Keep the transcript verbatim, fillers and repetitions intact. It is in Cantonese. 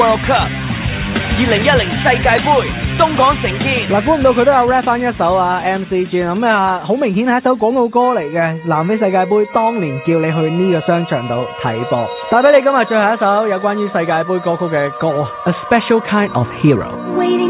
World Cup 二零一零世界盃東港承建。 嗱，估唔到佢都有 rap 翻一首啊 M C G 咁啊，好明顯係一首廣告歌嚟嘅。南非世界盃當年叫你去呢個商場度睇波，帶俾你今日最後一首有關於世界盃歌曲嘅歌，A Special Kind of Hero。